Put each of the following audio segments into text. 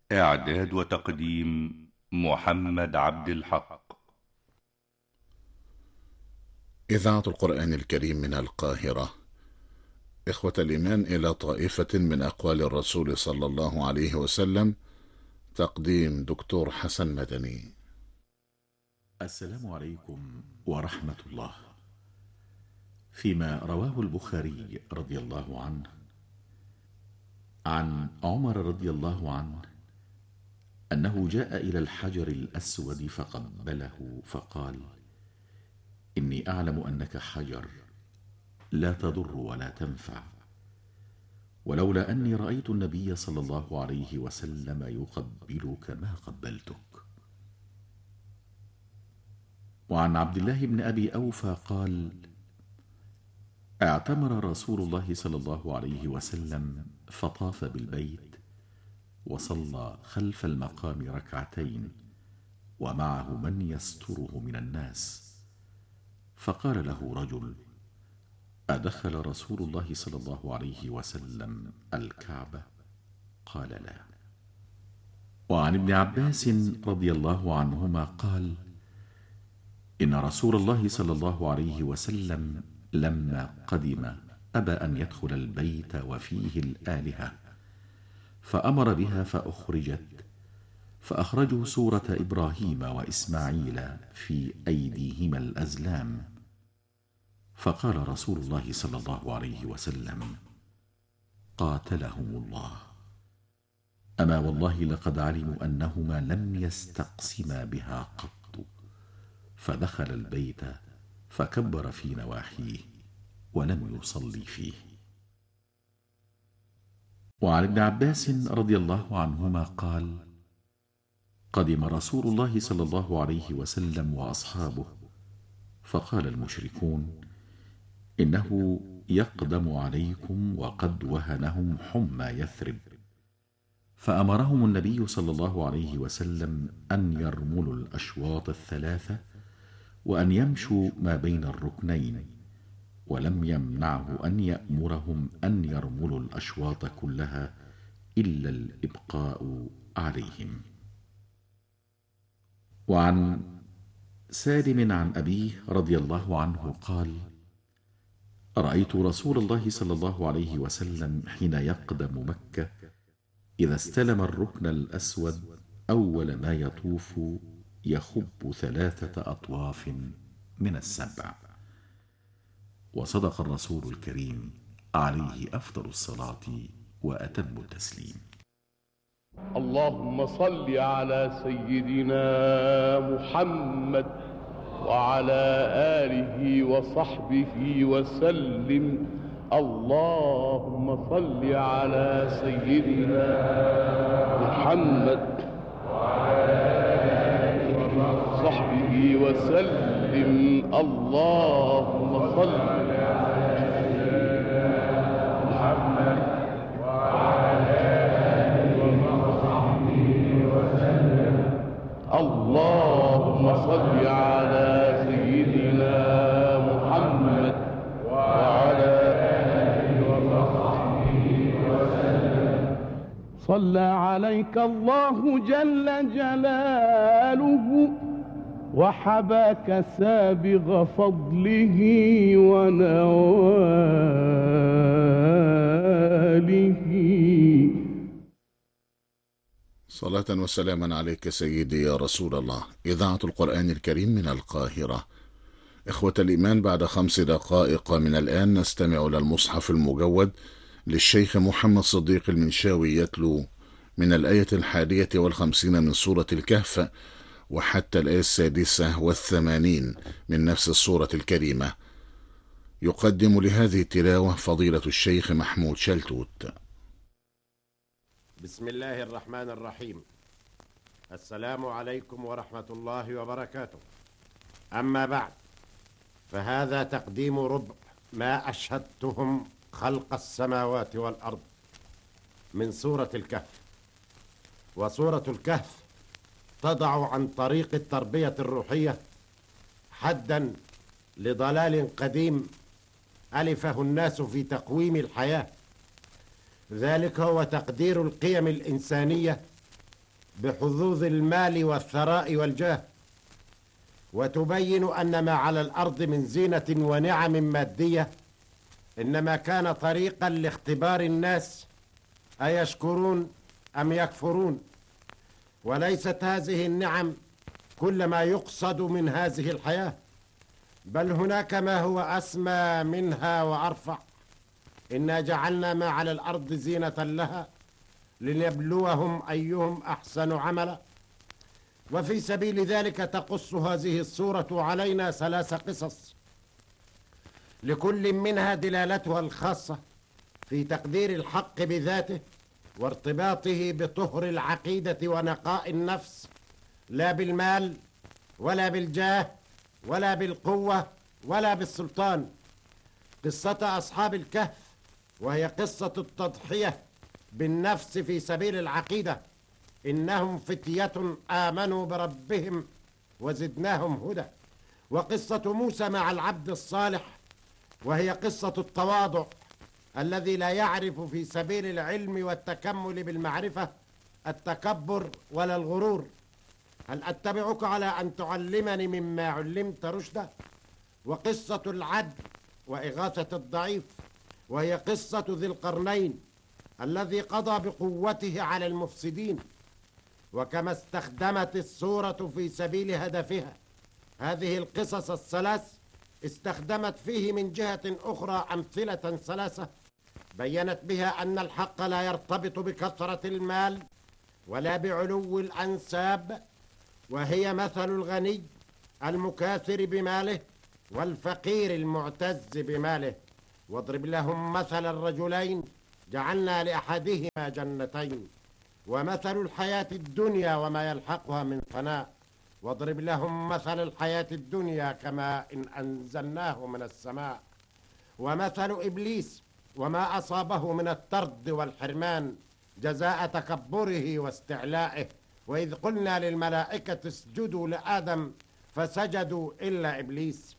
إعداد وتقديم محمد عبد الحق. إذاعة القرآن الكريم من القاهرة. إخوة الإيمان، إلى طائفة من أقوال الرسول صلى الله عليه وسلم، تقديم دكتور حسن مدني. السلام عليكم ورحمة الله. فيما رواه البخاري رضي الله عنه عن عمر رضي الله عنه أنه جاء إلى الحجر الأسود فقبله فقال: إني أعلم أنك حجر لا تضر ولا تنفع، ولولا أني رأيت النبي صلى الله عليه وسلم يقبلك ما قبلتك. وعن عبد الله بن أبي أوفى قال: اعتمر رسول الله صلى الله عليه وسلم فطاف بالبيت وصلى خلف المقام ركعتين ومعه من يستره من الناس، فقال له رجل: أدخل رسول الله صلى الله عليه وسلم الكعبة؟ قال: لا. وعن ابن عباس رضي الله عنهما قال: إن رسول الله صلى الله عليه وسلم لما قدم أبى أن يدخل البيت وفيه الآلهة، فأمر بها فأخرجت، فأخرجوا سورة إبراهيم وإسماعيل في أيديهما الأزلام، فقال رسول الله صلى الله عليه وسلم: قاتلهم الله، أما والله لقد علموا أنهما لم يستقسما بها قط. فدخل البيت فكبر في نواحيه ولم يصلي فيه. وعن ابن عباس رضي الله عنهما قال: قدم رسول الله صلى الله عليه وسلم وأصحابه، فقال المشركون: إنه يقدم عليكم وقد وهنهم حمى يثرب، فأمرهم النبي صلى الله عليه وسلم أن يرملوا الأشواط الثلاثة وأن يمشوا ما بين الركنين، ولم يمنعه أن يأمرهم أن يرملوا الأشواط كلها إلا الإبقاء عليهم. وعن سالم عن أبيه رضي الله عنه قال: رأيت رسول الله صلى الله عليه وسلم حين يقدم مكة إذا استلم الركن الأسود أول ما يطوف يخب 3 أطواف من السبع. وصدق الرسول الكريم عليه أفضل الصلاة وأتم التسليم. اللهم صل على سيدنا محمد وعلى آله وصحبه وسلم. اللهم صل على سيدنا محمد وعلى آله وصحبه وسلم. اللهم صل على سيدنا محمد وعلى آله وصحبه وسلم. اللهم صل على سيدنا محمد وعلى آله وصحبه وسلم. صلى عليك الله جل جلاله وحباك سابغ فضله ونواله. صلاة وسلاما عليك سيدي يا رسول الله. إذاعة القرآن الكريم من القاهرة. إخوة الإيمان، بعد 5 دقائق من الآن نستمع إلى المصحف المجود للشيخ محمد صديق المنشاوي، يتلو من الآية 51 من سورة الكهف وحتى الآية 86 من نفس السورة الكريمة. يقدم لهذه التلاوة فضيلة الشيخ محمود شلتوت. بسم الله الرحمن الرحيم. السلام عليكم ورحمة الله وبركاته. أما بعد، فهذا تقديم ربع ما أشهدتهم خلق السماوات والأرض من سورة الكهف. وسورة الكهف تضع عن طريق التربية الروحية حدا لضلال قديم ألفه الناس في تقويم الحياة. ذلك هو تقدير القيم الإنسانية بحظوظ المال والثراء والجاه، وتبين أن ما على الأرض من زينة ونعم مادية إنما كان طريقا لاختبار الناس أيشكرون أم يكفرون، وليست هذه النعم كل ما يقصد من هذه الحياة، بل هناك ما هو أسمى منها وأرفع. إنا جعلنا ما على الأرض زينة لها لنبلوهم أيهم أحسن عملا. وفي سبيل ذلك تقص هذه السورة علينا 3 قصص، لكل منها دلالتها الخاصة في تقدير الحق بذاته وارتباطه بطهر العقيدة ونقاء النفس، لا بالمال ولا بالجاه ولا بالقوة ولا بالسلطان. قصة أصحاب الكهف وهي قصة التضحية بالنفس في سبيل العقيدة، إنهم فتية آمنوا بربهم وزدناهم هدى. وقصة موسى مع العبد الصالح وهي قصة التواضع الذي لا يعرف في سبيل العلم والتكمل بالمعرفة التكبر ولا الغرور. هل أتبعك على أن تعلمني مما علمت رشدا؟ وقصة العدل وإغاثة الضعيف وهي قصة ذي القرنين الذي قضى بقوته على المفسدين. وكما استخدمت السورة في سبيل هدفها هذه القصص ال3، استخدمت فيه من جهة أخرى أمثلة 3 بيّنت بها أن الحق لا يرتبط بكثرة المال ولا بعلو الأنساب، وهي مثل الغني المكاثر بماله والفقير المعتز بماله. واضرب لهم مثل الرجلين جعلنا لأحدهما جنتين، ومثل الحياة الدنيا وما يلحقها من فناء. واضرب لهم مثل الحياة الدنيا كماء إن أنزلناه من السماء. ومثل إبليس وما أصابه من الطرد والحرمان جزاء تكبره واستعلائه، وإذ قلنا للملائكة اسجدوا لآدم فسجدوا إلا إبليس.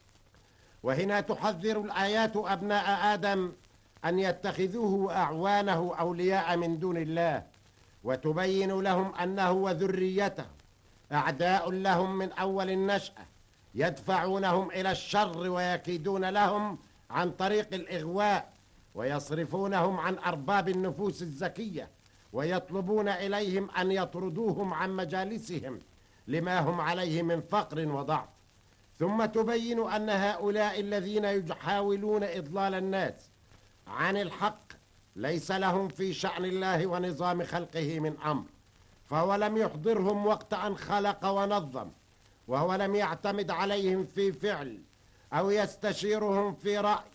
وهنا تحذر الآيات أبناء آدم أن يتخذوه أعوانه أولياء من دون الله، وتبين لهم أنه وذريته أعداء لهم من أول النشأة، يدفعونهم إلى الشر ويكيدون لهم عن طريق الإغواء، ويصرفونهم عن أرباب النفوس الزكية، ويطلبون إليهم أن يطردوهم عن مجالسهم لما هم عليه من فقر وضعف. ثم تبين أن هؤلاء الذين يحاولون إضلال الناس عن الحق ليس لهم في شأن الله ونظام خلقه من أمر، فهو لم يحضرهم وقت أن خلق ونظم، وهو لم يعتمد عليهم في فعل أو يستشيرهم في رأي،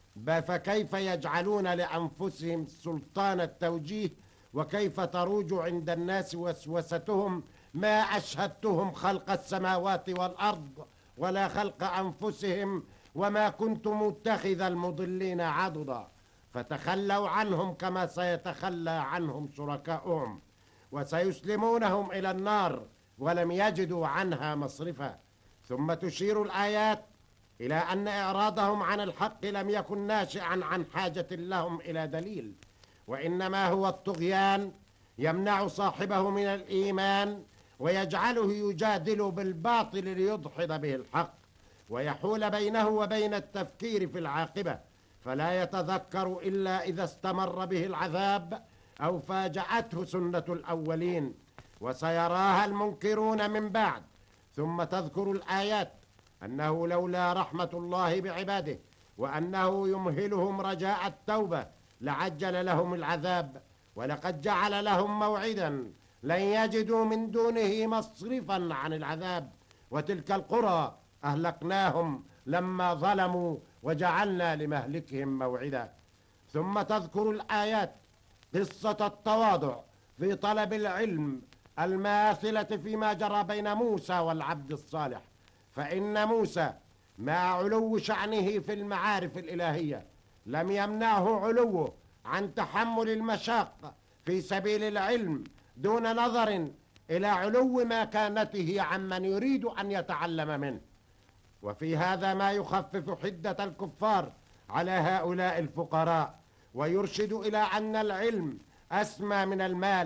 فكيف يجعلون لأنفسهم سلطان التوجيه؟ وكيف تروج عند الناس وسوستهم ما أشهدتهم خلق السماوات والأرض ولا خلق أنفسهم وما كنت متخذ المضلين عضدا، فتخلوا عنهم كما سيتخلى عنهم شركاؤهم، وسيسلمونهم إلى النار ولم يجدوا عنها مصرفا. ثم تشير الآيات إلى أن إعراضهم عن الحق لم يكن ناشئا عن حاجة لهم إلى دليل، وإنما هو الطغيان يمنع صاحبه من الإيمان ويجعله يجادل بالباطل ليدحض به الحق، ويحول بينه وبين التفكير في العاقبة، فلا يتذكر إلا إذا استمر به العذاب أو فاجأته سنة الأولين، وسيراها المنكرون من بعد. ثم تذكر الآيات أنه لولا رحمة الله بعباده وأنه يمهلهم رجاء التوبة لعجل لهم العذاب، ولقد جعل لهم موعدا لن يجدوا من دونه مصرفا عن العذاب، وتلك القرى أهلكناهم لما ظلموا وجعلنا لمهلكهم موعدا. ثم تذكر الآيات قصة التواضع في طلب العلم الماثلة فيما جرى بين موسى والعبد الصالح، فإن موسى مع علو شأنه في المعارف الإلهية لم يمنعه علوه عن تحمل المشاق في سبيل العلم دون نظر إلى علو مكانته عمن يريد أن يتعلم منه. وفي هذا ما يخفف حدة الكفار على هؤلاء الفقراء، ويرشد إلى أن العلم أسمى من المال،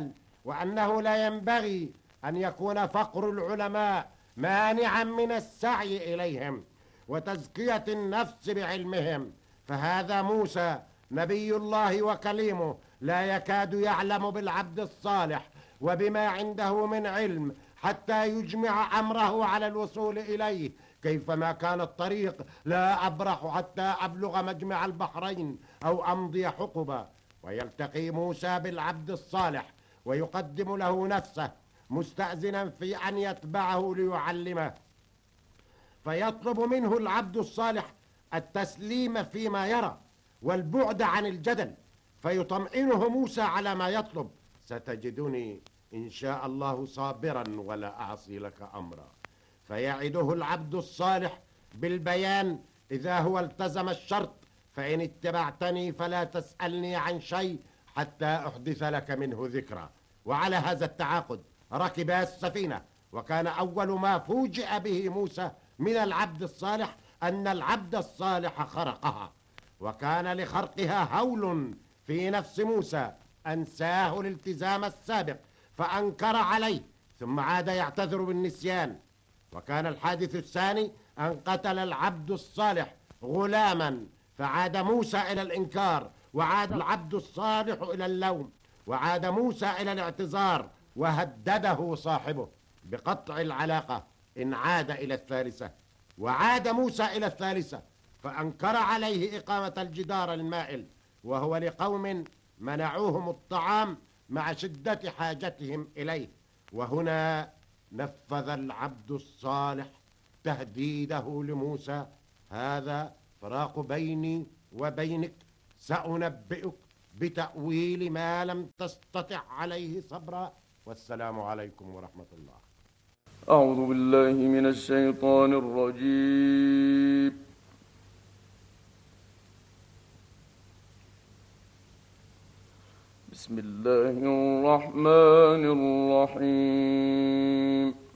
وأنه لا ينبغي أن يكون فقر العلماء مانعا من السعي إليهم وتزكية النفس بعلمهم، فهذا موسى نبي الله وكليمه لا يكاد يعلم بالعبد الصالح وبما عنده من علم حتى يجمع أمره على الوصول إليه، كيفما كان الطريق لا أبرح حتى أبلغ مجمع البحرين أو أمضي حقبا. ويلتقي موسى بالعبد الصالح ويقدم له نفسه مستأذنا في أن يتبعه ليعلمه، فيطلب منه العبد الصالح التسليم فيما يرى والبعد عن الجدل، فيطمئنه موسى على ما يطلب: ستجدني إن شاء الله صابرا ولا أعصي لك أمرا. فيعده العبد الصالح بالبيان إذا هو التزم الشرط: فإن اتبعتني فلا تسألني عن شيء حتى أحدث لك منه ذكرى. وعلى هذا التعاقد ركبا السفينة، وكان أول ما فوجئ به موسى من العبد الصالح أن العبد الصالح خرقها، وكان لخرقها هول في نفس موسى أنساه الالتزام السابق فأنكر عليه، ثم عاد يعتذر بالنسيان. وكان الحادث الثاني أن قتل العبد الصالح غلاما، فعاد موسى إلى الإنكار، وعاد العبد الصالح إلى اللوم، وعاد موسى إلى الاعتذار، وهدده صاحبه بقطع العلاقة إن عاد إلى الثالثة. وعاد موسى إلى الثالثة فأنكر عليه إقامة الجدار المائل، وهو لقوم منعوهم الطعام مع شدة حاجتهم إليه. وهنا نفذ العبد الصالح تهديده لموسى: هذا فراق بيني وبينك، سأنبئك بتأويل ما لم تستطع عليه صبرا، والسلام عليكم ورحمة الله. أعوذ بالله من الشيطان الرجيم. بسم الله الرحمن الرحيم.